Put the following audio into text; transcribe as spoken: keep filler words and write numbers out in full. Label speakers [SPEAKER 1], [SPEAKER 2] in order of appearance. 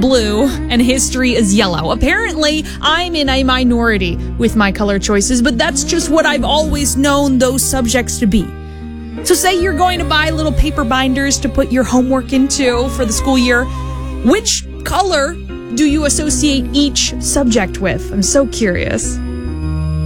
[SPEAKER 1] blue and history is yellow. Apparently, I'm in a minority with my color choices, but that's just what I've always known those subjects to be. So say you're going to buy little paper binders to put your homework into for the school year. Which color do you associate each subject with? I'm so curious.